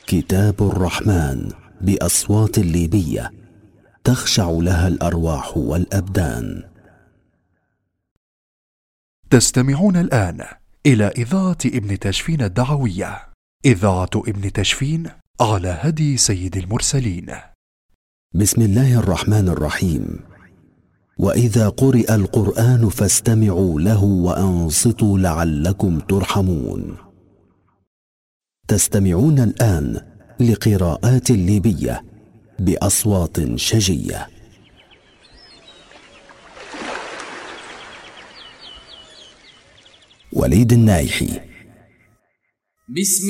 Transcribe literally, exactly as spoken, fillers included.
كتاب الرحمن بأصوات الليبية تخشع لها الأرواح والأبدان. تستمعون الآن إلى إذاعة ابن تشفين الدعوية، إذاعة ابن تشفين على هدي سيد المرسلين. بسم الله الرحمن الرحيم. وإذا قرئ القرآن فاستمعوا له وأنصتوا لعلكم ترحمون. تستمعون الآن لقراءات الليبية بأصوات شجية. وليد النايحي. بسم